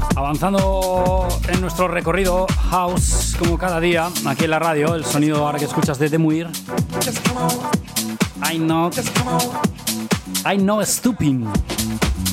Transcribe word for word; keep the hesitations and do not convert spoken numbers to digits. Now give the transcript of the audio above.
Avanzando en nuestro recorrido house, como cada día, aquí en la radio, el sonido ahora que escuchas de Demuir. I know, I know Stooping.